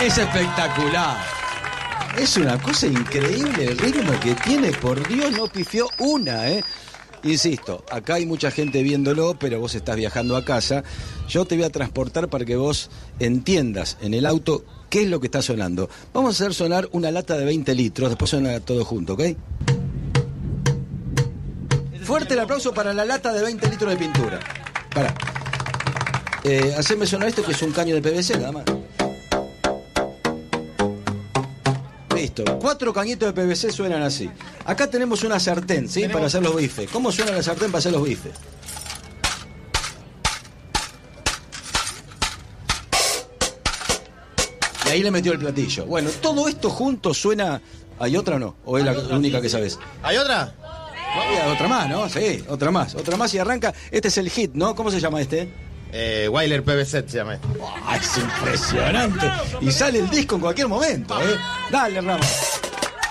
Es espectacular. Es una cosa increíble el ritmo que tiene. Por Dios, no pifió una, ¿eh? Insisto, acá hay mucha gente viéndolo, pero vos estás viajando a casa. Yo te voy a transportar para que vos entiendas en el auto qué es lo que está sonando. Vamos a hacer sonar una lata de 20 litros, después suena todo junto, ¿ok? Fuerte el aplauso para la lata de 20 litros de pintura. Pará. Haceme sonar esto, que es un caño de PVC, nada más. Listo. 4 cañitos de PVC suenan así. Acá tenemos una sartén, ¿sí? Para hacer los bifes. ¿Cómo suena la sartén para hacer los bifes? Y ahí le metió el platillo. Bueno, todo esto junto suena... ¿Hay otra o no? ¿O es la única que sabes? ¿Hay otra? Hay otra más, ¿no? Sí, otra más. Otra más y arranca. Este es el hit, ¿no? ¿Cómo se llama este? Wyler PVC se llama. Es impresionante. Y sale el disco en cualquier momento, ¿eh? Dale, Ramos.